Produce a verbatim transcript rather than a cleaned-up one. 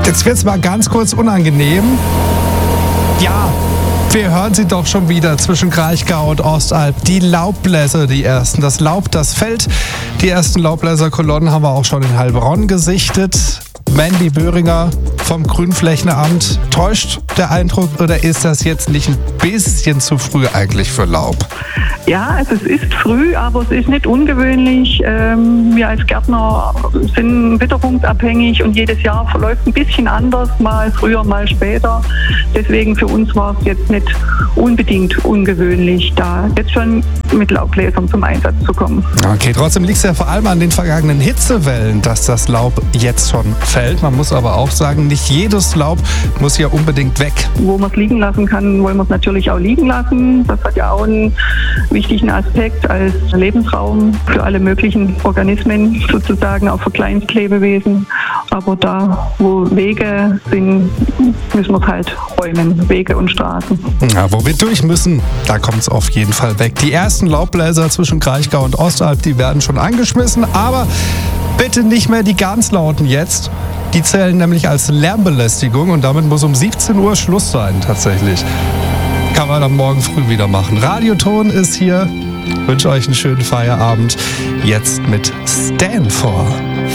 Jetzt wird's mal ganz kurz unangenehm. Ja, wir hören sie doch schon wieder zwischen Kraichgau und Ostalb. Die Laubbläser, die ersten. Das Laub, das fällt. Die ersten Laubbläserkolonnen haben wir auch schon in Heilbronn gesichtet. Mandy Böhringer vom Grünflächenamt. Täuscht der Eindruck oder ist das jetzt nicht ein bisschen zu früh eigentlich für Laub? Ja, also es ist früh, aber es ist nicht ungewöhnlich. Ähm, wir als Gärtner sind witterungsabhängig und jedes Jahr verläuft ein bisschen anders, mal früher, mal später. Deswegen für uns war es jetzt nicht unbedingt ungewöhnlich, da jetzt schon mit Laubbläsern zum Einsatz zu kommen. Okay, trotzdem liegt es ja vor allem an den vergangenen Hitzewellen, dass das Laub jetzt schon fällt. Man muss aber auch sagen, nicht jedes Laub muss ja unbedingt weg. Wo man es liegen lassen kann, wollen wir es natürlich auch liegen lassen. Das hat ja auch einen wichtigen Aspekt als Lebensraum für alle möglichen Organismen, sozusagen auch für Kleinstlebewesen. Aber da, wo Wege sind, müssen wir es halt räumen, Wege und Straßen. Ja, wo wir durch müssen, da kommt es auf jeden Fall weg. Die ersten Laubbläser zwischen Kraichgau und Ostalb, die werden schon angeschmissen, aber bitte nicht mehr die ganz lauten jetzt. Die zählen nämlich als Lärmbelästigung und damit muss um siebzehn Uhr Schluss sein tatsächlich. Kann man dann morgen früh wieder machen. Radioton ist hier. Ich wünsche euch einen schönen Feierabend. Jetzt mit Stan vor.